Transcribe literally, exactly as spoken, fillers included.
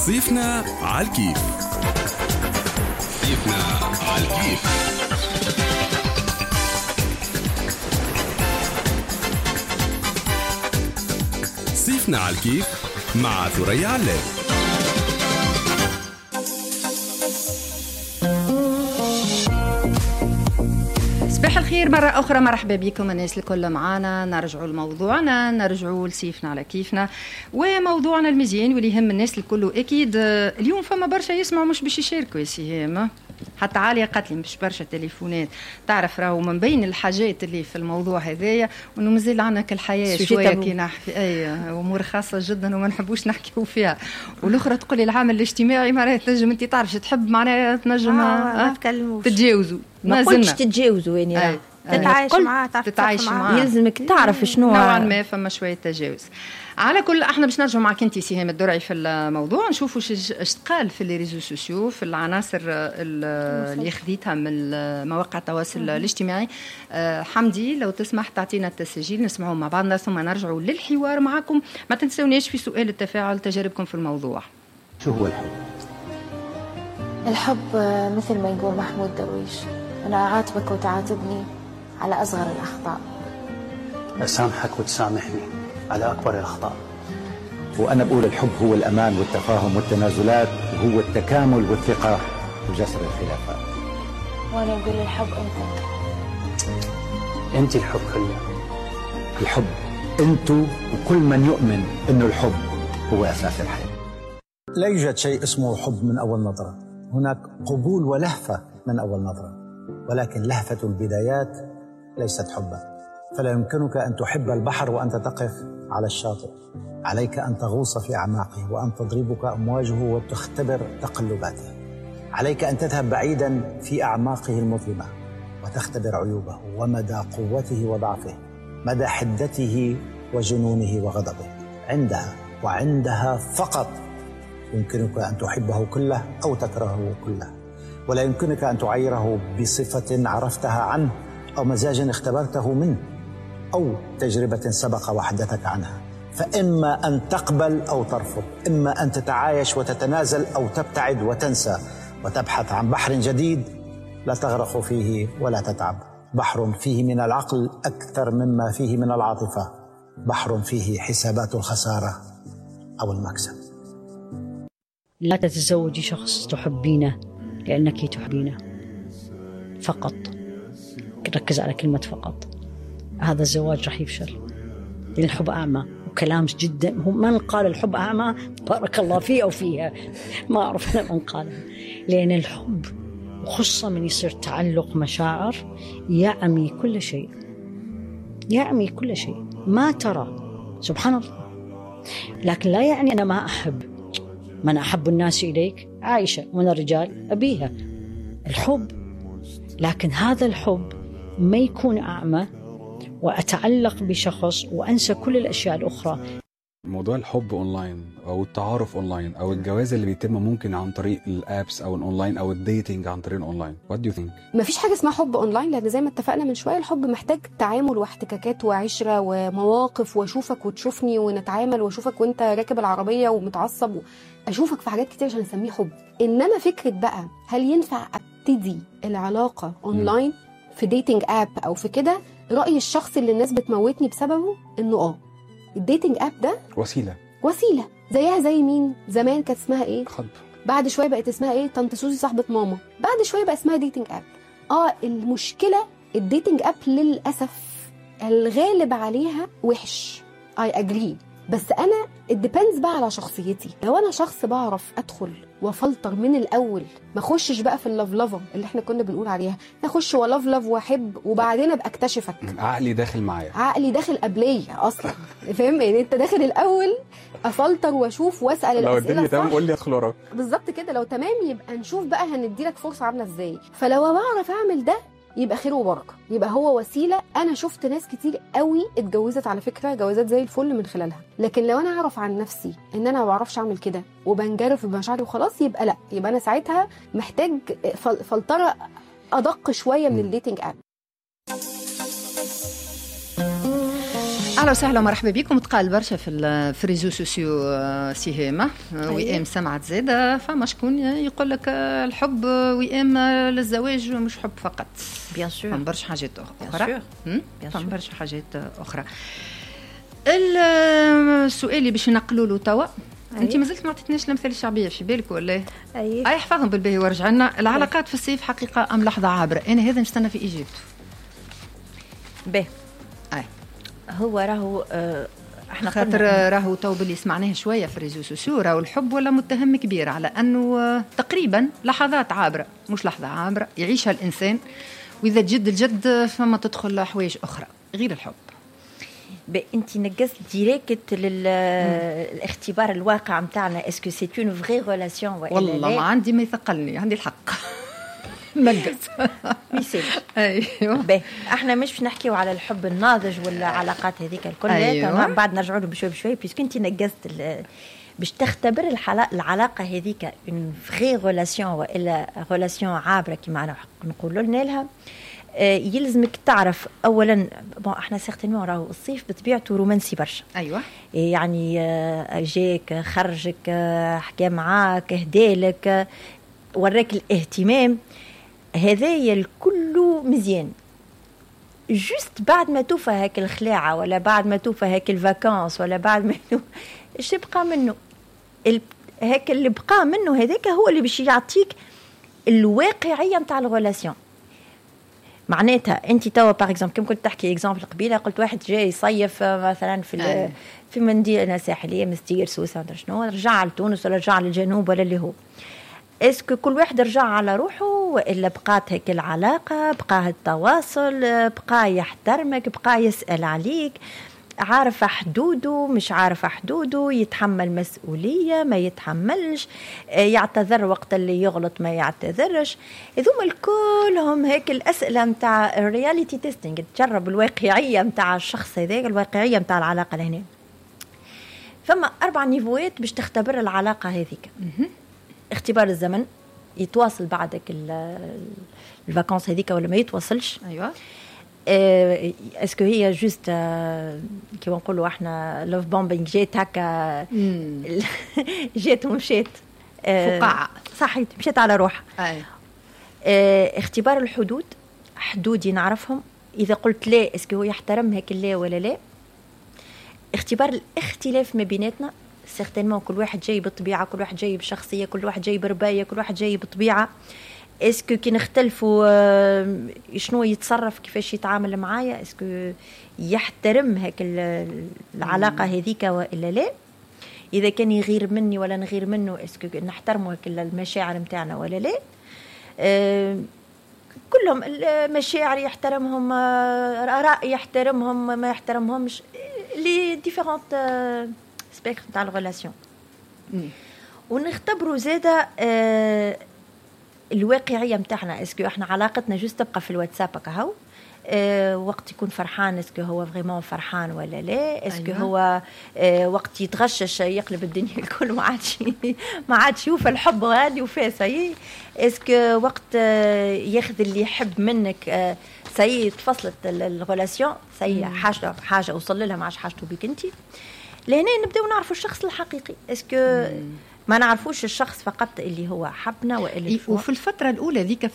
صيفنا على الكيف. صيفنا على الكيف. صيفنا على الكيف مع ثريا علام. صباح الخير مرة أخرى، مرحبا بكم الناس الكل معانا. نرجعوا لموضوعنا، نرجعوا لصيفنا على كيفنا وموضوعنا المزيان واللي يهم الناس الكل. أكيد اليوم فما برشا يسمعوا مش باش يشاركوا يا سهام، حتى عالية قالت لي مش برشا تليفونات. تعرف راهو من بين الحاجات اللي في الموضوع هذايا وانه مازال عندنا كالحياه شويه كي نحكي اي امور خاصه جدا وما نحبوش نحكيو فيها. والاخرى تقول لي العمل الاجتماعي معناها تنجم انت تعرفش تحب معناها تنجم آه آه تتجاوزوا. ما قلتش تتجاوزوا يعني تتعايش معاه، تتعايش معاه، يلزمك تعرف شنو نوعا ما فما شويه تجاوز. على كل احنا باش نرجعوا معك انت سهام الدرعي في الموضوع، نشوفوا ايش تقال في لي ريزو سوسيو، في العناصر اللي خذيتها من مواقع التواصل الاجتماعي. أه حمدي لو تسمح تعطينا التسجيل نسمعوه مع بعضنا ثم نرجعوا للحوار معكم. ما تنسوناش في سؤال التفاعل تجاربكم في الموضوع. شو هو الحب؟ الحب مثل ما يقول محمود درويش، أنا أعاتبك وتعاتبني على أصغر الأخطاء، أسامحك وتسامحني على أكبر الأخطاء. وأنا بقول الحب هو الأمان والتفاهم والتنازلات، وهو التكامل والثقة وجسر الخلافات. وأنا أقول الحب أنت أنت الحب كله. الحب أنتو وكل من يؤمن أنه الحب هو أساس الحياة. لا يوجد شيء اسمه حب من أول نظرة، هناك قبول ولهفة من أول نظرة، ولكن لهفة البدايات ليست حبا. فلا يمكنك أن تحب البحر وأنت تقف على الشاطئ، عليك أن تغوص في أعماقه وأن تضربك أمواجه وتختبر تقلباته. عليك أن تذهب بعيدا في أعماقه المظلمة وتختبر عيوبه ومدى قوته وضعفه، مدى حدته وجنونه وغضبه. عندها وعندها فقط يمكنك أن تحبه كله أو تكرهه كله، ولا يمكنك أن تعيره بصفة عرفتها عنه أو مزاج اختبرته منه أو تجربة سبق وحدثك عنها. فإما أن تقبل أو ترفض، إما أن تتعايش وتتنازل أو تبتعد وتنسى وتبحث عن بحر جديد لا تغرق فيه ولا تتعب، بحر فيه من العقل أكثر مما فيه من العاطفة، بحر فيه حسابات الخسارة أو المكسب. لا تتزوجي شخص تحبينه لأنك تحبينه فقط، ركز على كلمة فقط. هذا الزواج رح يفشل لأن الحب أعمى، وكلام جدا هو من قال الحب أعمى بارك الله فيه أو فيها، ما أعرف أنا من قالها. لأن الحب خصوصا من يصير تعلق مشاعر يعمي كل شيء، يعمي كل شيء ما ترى، سبحان الله. لكن لا يعني أنا ما أحب، من أحب الناس إليك عائشة، ومن الرجال أبيها. الحب، لكن هذا الحب ما يكون أعمى وأتعلق بشخص وأنسى كل الأشياء الأخرى. موضوع الحب أونلاين أو التعارف أونلاين أو الجواز اللي بيتم ممكن عن طريق الأبس أو الأونلاين أو الديتينج عن طريق الأونلاين. What do you think؟ مفيش حاجة اسمها حب أونلاين، لأن زي ما اتفقنا من شوية الحب محتاج تعامل واحتكاكات وعشرة ومواقف، واشوفك وتشوفني ونتعامل، واشوفك وانت راكب العربية ومتعصب، اشوفك في حاجات كتير عشان نسميه حب. انما فكرة بقى هل ينفع ابتدي العلاقة أونلاين في ديتينج اب او في كده؟ رأي الشخص اللي الناس بتموتني بسببه انه اه الديتينج اب ده وسيلة وسيلة زيها زي مين؟ زمان كانت اسمها ايه؟ خطب. بعد شوية بقت اسمها ايه؟ طنط سوزي صاحبة ماما. بعد شوية بقى اسمها ديتينج اب. اه المشكلة الديتينج اب للأسف الغالب عليها وحش، اي اجري، بس انا الديبندز بقى على شخصيتي. لو انا شخص بعرف ادخل وفلتر من الاول، ما اخشش بقى في اللفلفه اللي احنا كنا بنقول عليها، نخش ولفلف واحب وبعدين ابقى اكتشفك. عقلي داخل معايا، عقلي داخل قبليه اصلا فاهم يعني؟ انت داخل الاول افلتر واشوف واسال الاسئله. لو الدنيا تمام قول لي ادخل وراك بالظبط كده. لو تمام يبقى نشوف بقى هنديلك فرصه عامله ازاي. فلو بعرف اعمل ده يبقى خير وبركه، يبقى هو وسيله. انا شفت ناس كتير قوي اتجوزت على فكره جوازات زي الفل من خلالها. لكن لو انا اعرف عن نفسي ان انا ما بعرفش اعمل كده وبنجرف بمشاعري وخلاص، يبقى لا، يبقى انا ساعتها محتاج فلتره ادق شويه من الديتنج اب. اهلا وسهلا ومرحبا بكم. تقال برشا في في الريزو سوسيو سيهامه وئام سمعت زاده، فما شكون يقول لك الحب وئام للزواج مش حب فقط. بيان سور فما برشا حاجات اخرى. فما برشا حاجات اخرى. السؤال اللي باش نقولوا له توا، انت مازلت ما عطيتناش الامثال الشعبيه في بالك ولا ايه؟ اي اي احفظهم بالباهي ورجع لنا. العلاقات في الصيف حقيقه ام لحظه عابره؟ انا هذا نستنى في اجابته. باهي اي هو راهو آه احنا خاطر راهو تو باللي سمعناه شويه في الريزو سوسيو، راهو الحب ولا متهم كبير على انه آه تقريبا لحظات عابره، مش لحظه عابره يعيشها الانسان، واذا تجد الجد فما تدخل حوايج اخرى غير الحب. انت نقصت ديريكت للاختبار الواقع نتاعنا، اسكو سي اون فري ريلاسيون ولا والله ما عندي ما يثقلني، عندي الحق نقص ميسي. ايوه باهي احنا مش باش نحكيو على الحب الناضج ولا العلاقات هذيك الكل. أيوة. بعد نرجعوا له بشوي بشوي، بيسكو انت نقصت باش تختبر العلاقه هذيك اون فري ريلاسيون ولا ريلاسيون عابره كما نقولوا لنا لها. يلزمك تعرف اولا بون احنا سيغتينمون راهو الصيف بطبيعته رومانسي برشا. ايوه يعني جاك خرجك حكى معاك هدالك وراك الاهتمام، هذايا الكل مزيان. جوست بعد ما توفى هاك الخلاعه ولا بعد ما توفى هاك الفاكانس ولا بعد ما ايش يبقى منه ال... هاك اللي بقى منه هذاك هو اللي باش يعطيك الواقعيه نتاع الريلاسيون. معناتها انت توا باغ اكزومبل كم كنت تحكي اكزومبل قبيله، قلت واحد جاي يصيف مثلا في أيه. في مدينه ساحليه مستير سوسه ولا شنو، رجع لتونس ولا رجع للجنوب ولا اللي هو، اسكو كل واحد رجع على روحه والا بقات هيك العلاقه، بقى التواصل، بقى يحترمك، بقى يسال عليك، عارفه حدوده مش عارفه حدوده، يتحمل مسؤوليه ما يتحملش، يعتذر وقت اللي يغلط ما يعتذرش. هذوما الكل هم هيك الاسئله نتاع الرياليتي تيستينج، تجرب الواقعيه نتاع الشخص هذاك، الواقعيه نتاع العلاقه لهنا. فما اربع نيفوات باش تختبر العلاقه هذيك. اختبار الزمن، يتواصل بعدك الفاكونس هذيك ولا ما يتواصلش. ايوه اسكو هي جوست كيما نقولوا احنا لوف بومبينغ، جات هكا جات ومشات فقاعه صحيت مشات على روحها. أي. اختبار الحدود، حدودي نعرفهم، اذا قلت لا اسكو هو يحترم هيك لا ولا لا. اختبار الاختلاف ما بيناتنا، سيغتينمون كل واحد جاي بطبيعه، كل واحد جاي بشخصيه، كل واحد جاي بربايه، كل واحد جاي بطبيعه. اسكو كي نختلفوا شنو يتصرف، كيفاش يتعامل معايا، اسكو يحترم هيك العلاقه هذيك والا لا. اذا كان يغير مني ولا نغير منه، اسكو نحترموا هيك المشاعر نتاعنا ولا لا. أه كلهم المشاعر يحترمهم، راي يحترمهم، ما يحترمهمش، لي ديفيرونت سبيكتر تاع الريلاسيون. ونختبروا زاده أه الواقعيه نتاعنا، اسكو احنا علاقتنا جوست تبقى في الواتساب هكا، أه وقت يكون فرحان اسكو هو فريمون فرحان ولا لا، اسكو أيوة. هو أه وقت يتغشش يقلب الدنيا الكل، ما عادش ما عادش يوفى الحب غادي وفاه سي، اسكو وقت أه ياخذ اللي يحب منك أه سي تفصلت الريلاسيون سي، حاجه حاجه وصل لها ما عادش حاجته بك انت. لهنا نبداو نعرفوا الشخص الحقيقي، اسكو ما نعرفوش الشخص فقط اللي هو حبنا والا. وفي الفتره الاولى ذيك